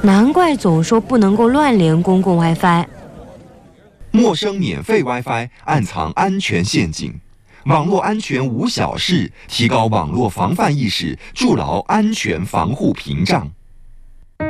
难怪总说不能够乱连公共 WiFi。 陌生免费 WiFi 暗藏安全陷阱，网络安全无小事，提高网络防范意识，筑牢安全防护屏障。